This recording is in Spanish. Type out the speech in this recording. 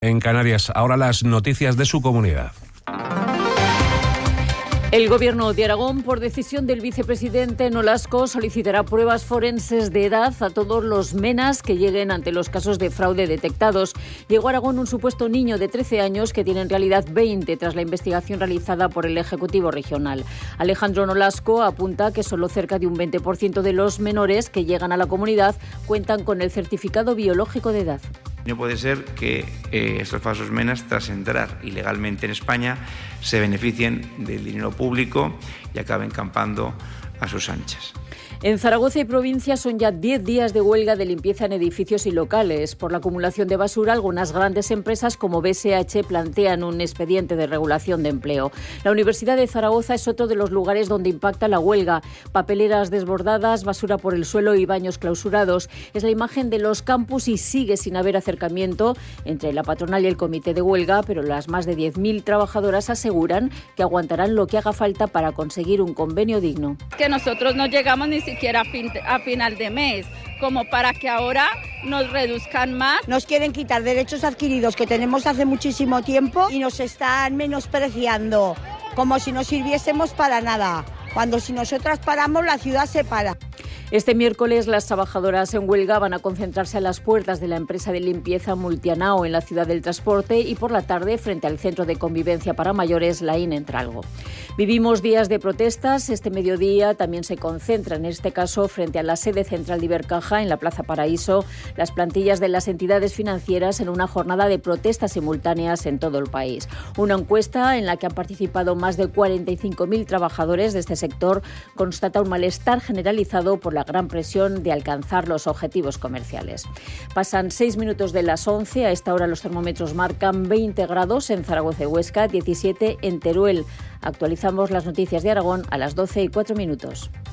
En Canarias, ahora las noticias de su comunidad. El Gobierno de Aragón, por decisión del vicepresidente Nolasco, solicitará pruebas forenses de edad a todos los menas que lleguen ante los casos de fraude detectados. Llegó a Aragón un supuesto niño de 13 años que tiene en realidad 20 tras la investigación realizada por el Ejecutivo Regional. Alejandro Nolasco apunta que solo cerca de un 20% de los menores que llegan a la comunidad cuentan con el certificado biológico de edad. No puede ser que estos falsos menas, tras entrar ilegalmente en España, se beneficien del dinero público y acaben campando a sus anchas. En Zaragoza y provincia son ya 10 días de huelga de limpieza en edificios y locales. Por la acumulación de basura, algunas grandes empresas como BSH plantean un expediente de regulación de empleo. La Universidad de Zaragoza es otro de los lugares donde impacta la huelga. Papeleras desbordadas, basura por el suelo y baños clausurados. Es la imagen de los campus y sigue sin haber acercamiento entre la patronal y el comité de huelga, pero las más de 10.000 trabajadoras aseguran que aguantarán lo que haga falta para conseguir un convenio digno. Que nosotros no llegamos ni siquiera a final de mes, como para que ahora nos reduzcan más. Nos quieren quitar derechos adquiridos que tenemos hace muchísimo tiempo y nos están menospreciando, como si no sirviésemos para nada, cuando si nosotras paramos la ciudad se para. Este miércoles las trabajadoras en huelga van a concentrarse a las puertas de la empresa de limpieza Multianao en la ciudad del transporte y por la tarde frente al Centro de Convivencia para Mayores Laín en Tralgo. Vivimos días de protestas. Este mediodía también se concentra, en este caso, frente a la sede central de Ibercaja en la Plaza Paraíso, las plantillas de las entidades financieras en una jornada de protestas simultáneas en todo el país. Una encuesta en la que han participado más de 45.000 trabajadores de este sector constata un malestar generalizado por la gran presión de alcanzar los objetivos comerciales. Pasan 6 minutos de las 11. A esta hora los termómetros marcan 20 grados en Zaragoza y Huesca, 17 en Teruel. Actualizamos las noticias de Aragón a las 12:04.